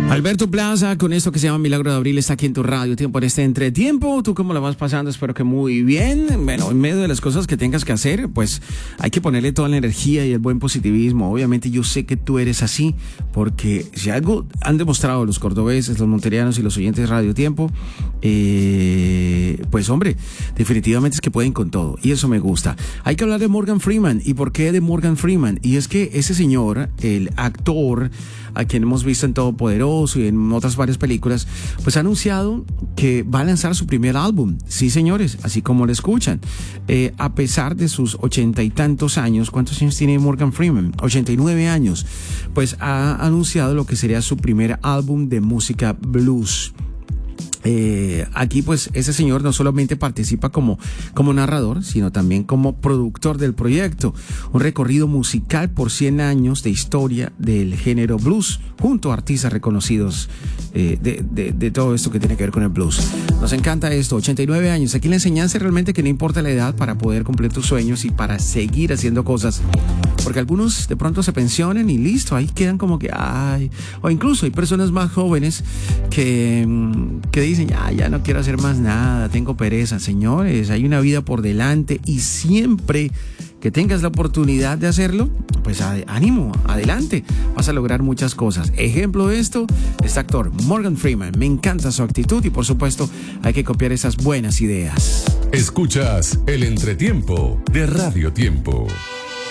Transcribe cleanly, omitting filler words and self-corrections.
Alberto Plaza, con esto que se llama Milagro de Abril, está aquí en tu radio, tiempo en este entretiempo. ¿Tú cómo la vas pasando? Espero que muy bien. Bueno, en medio de las cosas que tengas que hacer, pues hay que ponerle toda la energía y el buen positivismo. Obviamente yo sé que tú eres así, porque si algo han demostrado los cordobeses, los monterianos y los oyentes de Radio Tiempo, pues hombre, definitivamente es que pueden con todo, y eso me gusta. Hay que hablar de Morgan Freeman. ¿Y por qué de Morgan Freeman? Y es que ese señor, el actor a quien hemos visto en Todopoderoso y en otras varias películas, pues ha anunciado que va a lanzar su primer álbum. Sí, señores, así como lo escuchan. A pesar de sus 80 y tantos años, ¿cuántos años tiene Morgan Freeman? 89 años. Pues ha anunciado lo que sería su primer álbum de música blues. Aquí pues ese señor no solamente participa como narrador, sino también como productor del proyecto. Un recorrido musical por 100 años de historia del género blues, junto a artistas reconocidos de todo esto que tiene que ver con el blues. Nos encanta esto, 89 años. Aquí la enseñanza es realmente que no importa la edad para poder cumplir tus sueños y para seguir haciendo cosas. Porque algunos de pronto se pensionan y listo, ahí quedan como que, ay. O incluso hay personas más jóvenes que dicen, ya no quiero hacer más nada, tengo pereza. Señores, hay una vida por delante y siempre que tengas la oportunidad de hacerlo, pues ánimo, adelante, vas a lograr muchas cosas. Ejemplo de esto, este actor Morgan Freeman, me encanta su actitud y por supuesto hay que copiar esas buenas ideas. Escuchas el entretiempo de Radio Tiempo.